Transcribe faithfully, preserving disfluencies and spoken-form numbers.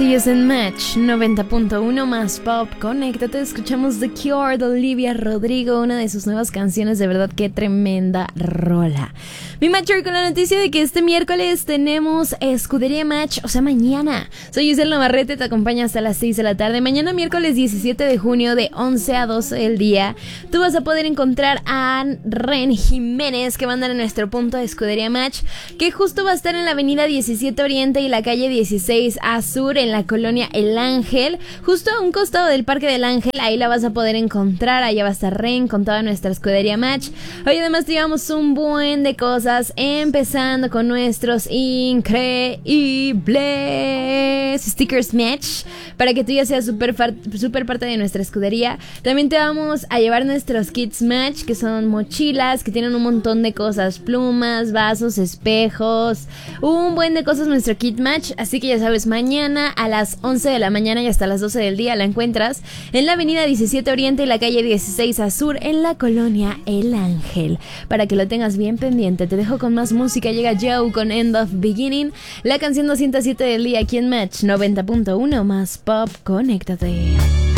Sigues en Match noventa punto uno más pop. Conéctate, escuchamos The Cure de Olivia Rodrigo, una de sus nuevas canciones. De verdad, qué tremenda rola. Mi Matcher con la noticia de que este miércoles tenemos Escudería Match, o sea, mañana. Soy Giselle Navarrete, te acompaño hasta las seis de la tarde. Mañana miércoles diecisiete de junio de once a doce del día, tú vas a poder encontrar a Ren Jiménez, que va a andar en nuestro punto de Escudería Match, que justo va a estar en la avenida diecisiete Oriente y la calle dieciséis A Sur, en la colonia El Ángel, justo a un costado del Parque del Ángel. Ahí la vas a poder encontrar. Allá va a estar Ren con toda nuestra Escudería Match. Hoy además llevamos un buen de cosas, empezando con nuestros increíbles stickers Match, para que tú ya seas súper super parte de nuestra escudería. También te vamos a llevar nuestros kits Match, que son mochilas que tienen un montón de cosas: plumas, vasos, espejos, un buen de cosas nuestro kit Match. Así que ya sabes, mañana a las once de la mañana y hasta las doce del día la encuentras en la avenida diecisiete Oriente y la calle dieciséis A Sur, en la colonia El Ángel, para que lo tengas bien pendiente. Te dejo con más música. Llega Joe con End of Beginning, la canción doscientos siete del día aquí en Match noventa punto uno más pop. Conéctate.